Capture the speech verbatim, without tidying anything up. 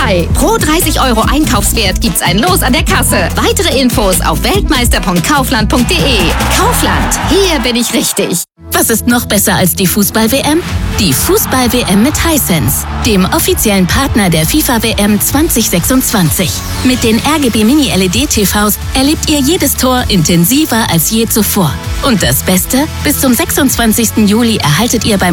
dabei. Pro dreißig Euro Einkaufswert gibt's ein Los an der Kasse. Weitere Infos auf weltmeister punkt kaufland punkt de. Kaufland, hier bin ich richtig. Was ist noch besser als die Fußball-W M? Die Fußball-W M mit Hisense, dem offiziellen Partner der FIFA-W M zwanzig sechsundzwanzig. Mit den R G B Mini-L E D-T Vs erlebt ihr jedes Tor intensiver als je zuvor. Und das Beste? Bis zum sechsundzwanzigsten Juli erhaltet ihr beim